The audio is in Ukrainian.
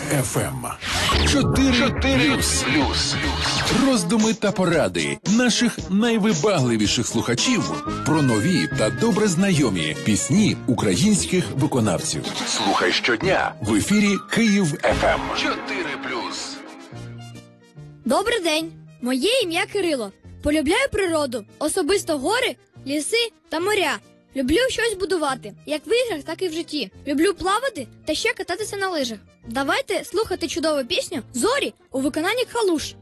ФМ. 4+. Роздуми та поради наших найвибагливіших слухачів про нові та добре знайомі пісні українських виконавців. Слухай щодня в ефірі Київ ФМ. 4+. Добрий день! Моє ім'я Кирило. Полюбляю природу, особисто гори, ліси та моря. Люблю щось будувати, як в іграх, так і в житті. Люблю плавати та ще кататися на лижах. Давайте слухати чудову пісню «Зорі» у виконанні Калуш.